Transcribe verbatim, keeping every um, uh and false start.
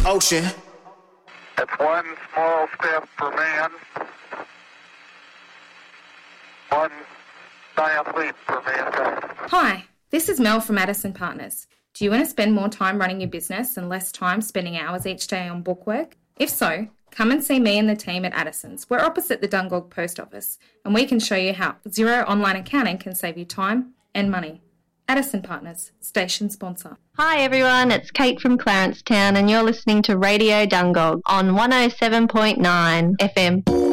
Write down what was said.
potion. It's one small step for man, one giant leap for mankind. Hi, this is Mel from Addison Partners. Do you want to spend more time running your business and less time spending hours each day on bookwork? If so, come and see me and the team at Addison's. We're opposite the Dungog Post Office, and we can show you how Xero online accounting can save you time and money. Addison Partners, station sponsor. Hi everyone, it's Kate from Clarencetown and you're listening to Radio Dungog on one oh seven point nine F M.